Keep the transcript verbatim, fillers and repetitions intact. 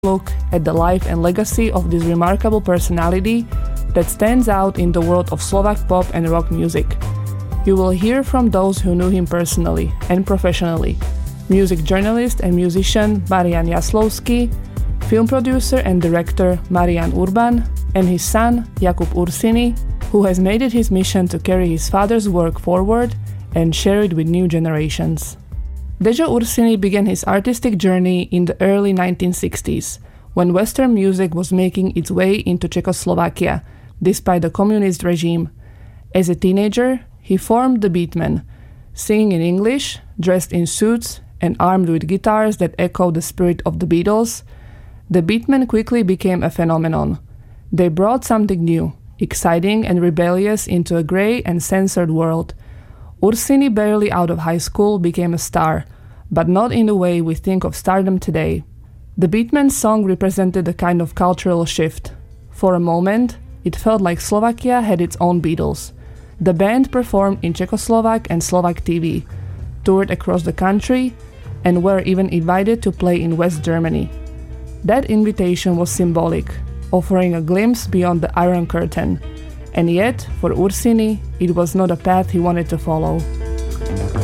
look at the life and legacy of this remarkable personality that stands out in the world of Slovak pop and rock music. You will hear from those who knew him personally and professionally: music journalist and musician Marian Jaslovský, film producer and director Marian Urban, and his son Jakub Ursini, who has made it his mission to carry his father's work forward and share it with new generations. Dejo Ursini began his artistic journey in the early nineteen sixties, when Western music was making its way into Czechoslovakia, despite the communist regime. As a teenager, he formed the Beatmen, singing in English, dressed in suits, and armed with guitars that echoed the spirit of the Beatles. The Beatmen quickly became a phenomenon. They brought something new, exciting and rebellious into a grey and censored world. Ursini, barely out of high school, became a star, but not in the way we think of stardom today. The Beatmen's song represented a kind of cultural shift. For a moment, it felt like Slovakia had its own Beatles. The band performed in Czechoslovak and Slovak T V, toured across the country, and were even invited to play in West Germany. That invitation was symbolic, offering a glimpse beyond the Iron Curtain. And yet, for Ursini, it was not a path he wanted to follow.